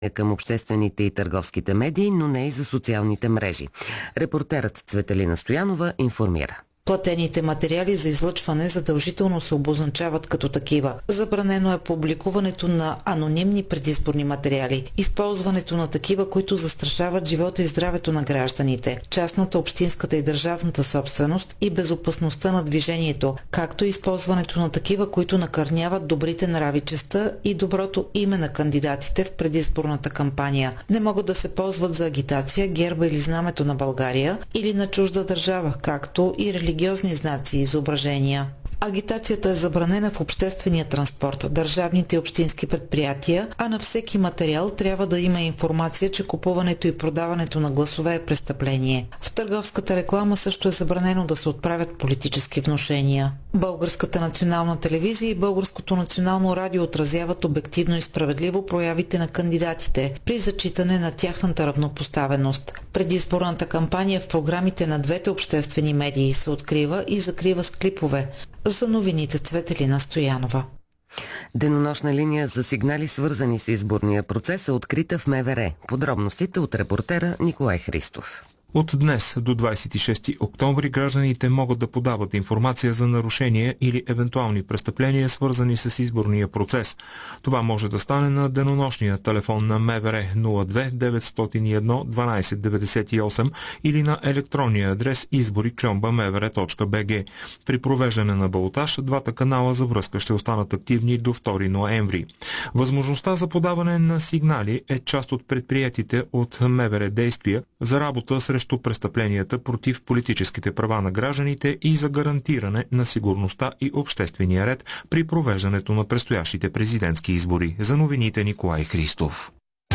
към обществените и търговските медии, но не и за социалните мрежи. Репортерът Цветелина Стоянова информира. Платените материали за излъчване задължително се обозначават като такива. Забранено е публикуването на анонимни предизборни материали, използването на такива, които застрашават живота и здравето на гражданите, частната, общинската и държавната собственост и безопасността на движението, както и използването на такива, които накърняват добрите нрави, честта и доброто име на кандидатите в предизборната кампания. Не могат да се ползват за агитация герба или знамето на България или на чужда държава, както и религиозни знаци и изображения. Агитацията е забранена в обществения транспорт, държавните и общински предприятия, а на всеки материал трябва да има информация, че купуването и продаването на гласове е престъпление. В търговската реклама също е забранено да се отправят политически внушения. Българската национална телевизия и Българското национално радио отразяват обективно и справедливо проявите на кандидатите при зачитане на тяхната равнопоставеност. Предизборната кампания в програмите на двете обществени медии се открива и закрива с клипове. За новините Цветелина Стоянова. Денонощна линия за сигнали, свързани с изборния процес, е открита в МВР. Подробностите от репортера Николай Христов. От днес до 26 октомври гражданите могат да подават информация за нарушения или евентуални престъпления, свързани с изборния процес. Това може да стане на денонощния телефон на МВР 02 901 1298 или на електронния адрес избори@mvr.bg. При провеждане на балотаж, двата канала за връзка ще останат активни до 2 ноември. Възможността за подаване на сигнали е част от предприетите от МВР действия за работа срещу престъпленията против политическите права на гражданите и за гарантиране на сигурността и обществения ред при провеждането на предстоящите президентски избори. За новините Николай Христов.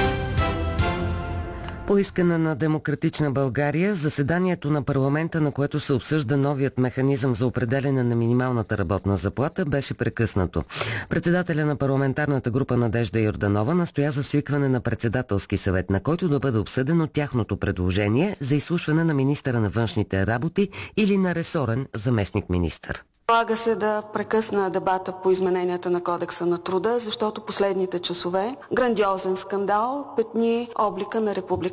По искане на Демократична България, заседанието на парламента, на което се обсъжда новият механизъм за определяне на минималната работна заплата, беше прекъснато. Председателя на парламентарната група Надежда Йорданова настоя за свикване на председателски съвет, на който да бъде обсъдено тяхното предложение за изслушване на министъра на външните работи или на ресорен заместник-министър. Налага се да прекъсна дебата по измененията на Кодекса на труда, защото последните часове грандиозен скандал петни облика на Република